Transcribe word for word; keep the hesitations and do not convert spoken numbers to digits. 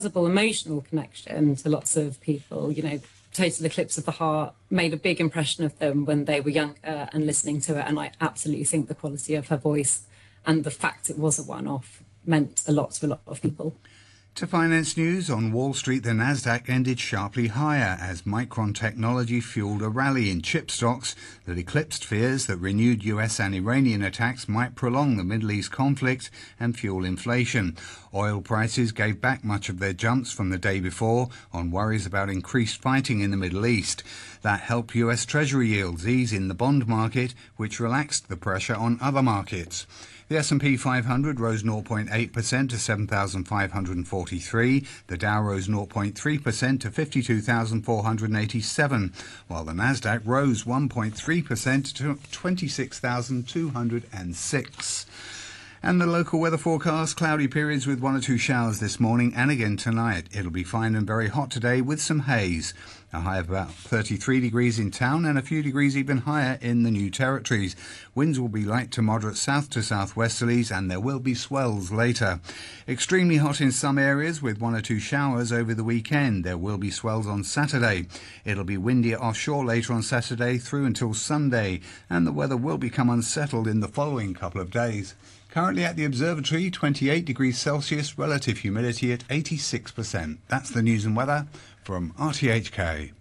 incredible emotional connection to lots of people. You know, Total Eclipse of the Heart made a big impression of them when they were younger and listening to it. And I absolutely think the quality of her voice and the fact it was a one-off meant a lot to a lot of people. To finance news, on Wall Street, the Nasdaq ended sharply higher as Micron Technology fueled a rally in chip stocks that eclipsed fears that renewed U S and Iranian attacks might prolong the Middle East conflict and fuel inflation. Oil prices gave back much of their jumps from the day before on worries about increased fighting in the Middle East. That helped U S Treasury yields ease in the bond market, which relaxed the pressure on other markets. The S and P five hundred rose zero point eight percent to seven thousand five hundred forty-three. The Dow rose zero point three percent to fifty-two thousand four hundred eighty-seven, while the Nasdaq rose one point three percent to twenty-six thousand two hundred six. And the local weather forecast, cloudy periods with one or two showers this morning and again tonight. It'll be fine and very hot today with some haze. A high of about thirty-three degrees in town and a few degrees even higher in the New Territories. Winds will be light to moderate south to southwesterlies and there will be swells later. Extremely hot in some areas with one or two showers over the weekend. There will be swells on Saturday. It'll be windier offshore later on Saturday through until Sunday, and the weather will become unsettled in the following couple of days. Currently at the observatory, twenty-eight degrees Celsius, relative humidity at eighty-six percent. That's the news and weather from R T H K.